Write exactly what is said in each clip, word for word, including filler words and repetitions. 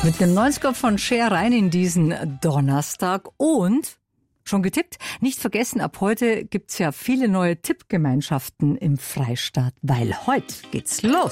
Mit einem neunziger von Cher rein in diesen Donnerstag und schon getippt? Nicht vergessen, ab heute gibt's ja viele neue Tippgemeinschaften im Freistaat, weil heute geht's los.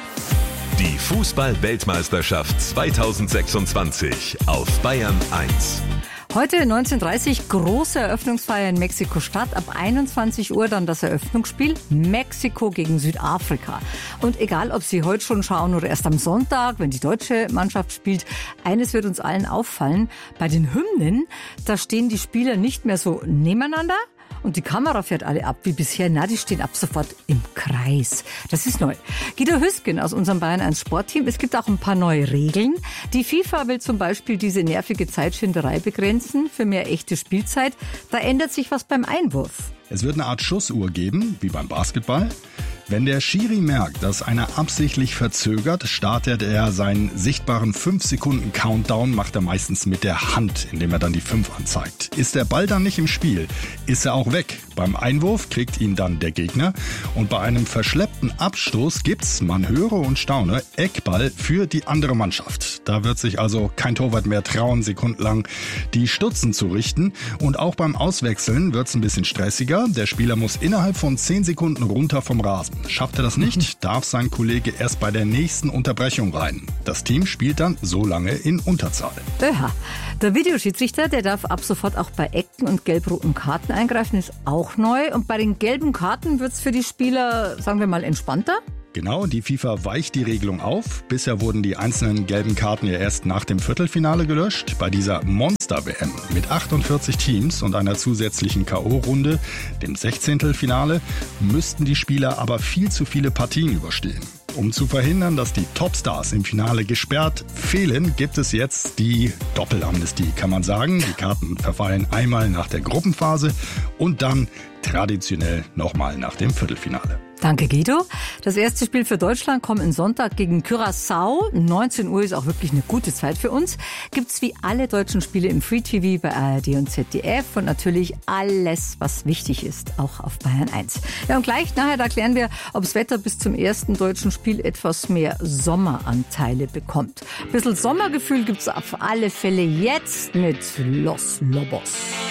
Die Fußball-Weltmeisterschaft zweitausendsechsundzwanzig auf Bayern eins. Heute neunzehn Uhr dreißig große Eröffnungsfeier in Mexiko-Stadt. Ab einundzwanzig Uhr dann das Eröffnungsspiel Mexiko gegen Südafrika. Und egal, ob Sie heute schon schauen oder erst am Sonntag, wenn die deutsche Mannschaft spielt, eines wird uns allen auffallen. Bei den Hymnen, da stehen die Spieler nicht mehr so nebeneinander. Und die Kamera fährt alle ab wie bisher. Na, die stehen ab sofort im Kreis. Das ist neu. Guido Hüsken aus unserem Bayern eins Sportteam. Es gibt auch ein paar neue Regeln. Die FIFA will zum Beispiel diese nervige Zeitschinderei begrenzen für mehr echte Spielzeit. Da ändert sich was beim Einwurf. Es wird eine Art Schussuhr geben, wie beim Basketball. Wenn der Schiri merkt, dass einer absichtlich verzögert, startet er seinen sichtbaren fünf Sekunden Countdown, macht er meistens mit der Hand, indem er dann die fünf anzeigt. Ist der Ball dann nicht im Spiel, ist er auch weg. Beim Einwurf kriegt ihn dann der Gegner. Und bei einem verschleppten Abstoß gibt's, man höre und staune, Eckball für die andere Mannschaft. Da wird sich also kein Torwart mehr trauen, sekundenlang die Stutzen zu richten. Und auch beim Auswechseln wird's ein bisschen stressiger. Der Spieler muss innerhalb von zehn Sekunden runter vom Rasen. Schafft er das nicht, darf sein Kollege erst bei der nächsten Unterbrechung rein. Das Team spielt dann so lange in Unterzahl. Ja, der Videoschiedsrichter, der darf ab sofort auch bei Ecken und gelb-roten Karten eingreifen, ist auch neu. Und bei den gelben Karten wird's für die Spieler, sagen wir mal, entspannter? Genau, die FIFA weicht die Regelung auf. Bisher wurden die einzelnen gelben Karten ja erst nach dem Viertelfinale gelöscht. Bei dieser Monster-W M mit achtundvierzig Teams und einer zusätzlichen K O-Runde, dem Sechzehntelfinale, müssten die Spieler aber viel zu viele Partien überstehen. Um zu verhindern, dass die Topstars im Finale gesperrt fehlen, gibt es jetzt die Doppelamnestie, kann man sagen. Die Karten verfallen einmal nach der Gruppenphase und dann traditionell nochmal nach dem Viertelfinale. Danke, Guido. Das erste Spiel für Deutschland kommt am Sonntag gegen Curaçao. neunzehn Uhr ist auch wirklich eine gute Zeit für uns. Gibt's wie alle deutschen Spiele im Free-T V bei A R D und Z D F und natürlich alles, was wichtig ist, auch auf Bayern eins. Ja, und gleich nachher, da klären wir, ob das Wetter bis zum ersten deutschen Spiel etwas mehr Sommeranteile bekommt. Ein bisschen Sommergefühl gibt's auf alle Fälle jetzt mit Los Lobos.